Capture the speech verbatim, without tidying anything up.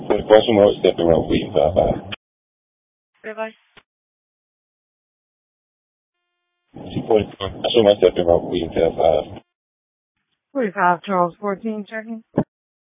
Question mark, stepping around, waiting five five. Reverse. Two forty-four. I show myself in route, waiting five five. forty-five, Charles fourteen, checking.